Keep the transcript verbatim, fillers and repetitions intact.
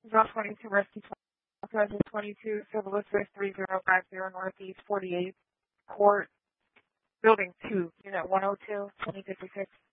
Zone twenty-two, Rescue Plaza twenty-two, Civil Service three zero five zero Northeast forty-eighth Court, Building two, Unit one oh two, twenty fifty-six.